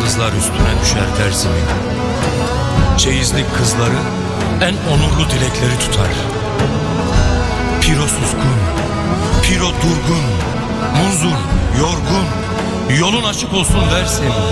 yıldızlar üstüne düşer Dersim'in. Çeyizlik kızları en onurlu dilekleri tutar. Piro suskun, Piro durgun, munzur, yorgun, yolun açık olsun Dersim.